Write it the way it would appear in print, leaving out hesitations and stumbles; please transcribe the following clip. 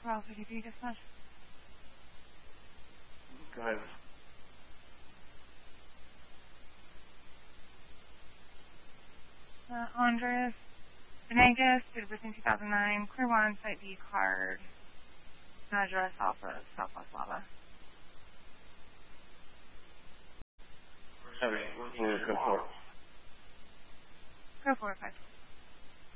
Alpha DP dispatch. Go ahead. Andres Venegas, did everything 2009, Clear 1, Site B card, address Alpha, Southwest Lava. Okay, working is good for. Go for it, 5.